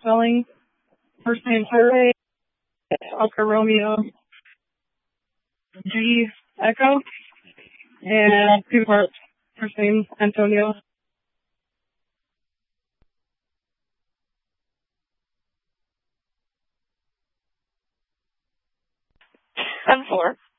spelling. First name Jorge, Oscar Romeo, G Echo, and 2 parts. First name Antonio. 10-4.